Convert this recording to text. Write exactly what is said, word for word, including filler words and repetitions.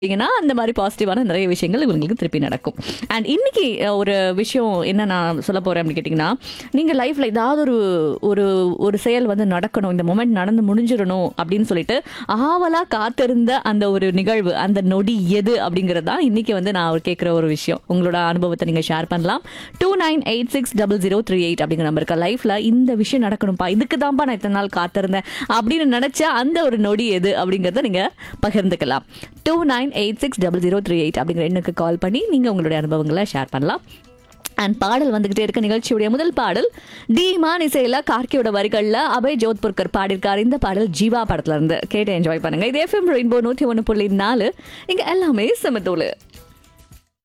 ஏன்னா அந்த மாதிரி பாசிட்டிவான நிறைய விஷயங்கள் இவங்களுக்கு திருப்பி நடக்கும். அண்ட் இன்னைக்கு அஹ், ஒரு விஷயம் என்ன நான் சொல்ல போறேன் அப்படின்னு கேட்டிங்கன்னா, நீங்கள் லைஃப்ல ஏதாவது ஒரு ஒரு ஒரு செயல் வந்து நடக்கணும், இந்த மொமெண்ட் நடந்து முடிஞ்சிடணும் அப்படின்னு சொல்லிட்டு ஆவலா காத்திருந்த அந்த ஒரு நிகழ்வு, அந்த நொடி எது அப்படிங்கிறது தான் இன்னைக்கு வந்து நான் கேட்குற ஒரு விஷயம். உங்களோட அனுபவத்தை நீங்கள் ஷேர் பண்ணலாம். Two nine eight six double zero three eight அப்படிங்கிற நம்பருக்கு லைஃப்ல இந்த விஷயம் நடக்கணும்ப்பா, இதுக்கு தான்ப்பா நான் இத்தனை நாள் காத்திருந்தேன் அப்படின்னு நினைச்ச அந்த ஒரு நொடி எது அப்படிங்கிறத நீங்க பகிர்ந்துக்கலாம். Two nine eight six double zero three eight அப்படிங்கிற எண்ணுக்கு கால் பண்ணி நீங்க உங்களுடைய அனுபவங்களை ஷேர் பண்ணலாம். அண்ட் பாடல் வந்துகிட்டே இருக்க நிகழ்ச்சியுடைய முதல் பாடல் டி மான் இசையில கார்கியோட வரிகள்ல அபய் ஜோத்புர்கர் பாடியிருக்காரு. இந்த பாடல் ஜீவா படத்துல இருந்து கேட்டு என்ஜாய் பண்ணுங்க. இது எஃப்எம் ரெயின்போ நூற்றி ஒன்று புள்ளி நாலு. இங்க எல்லாமே சமத்தோலு.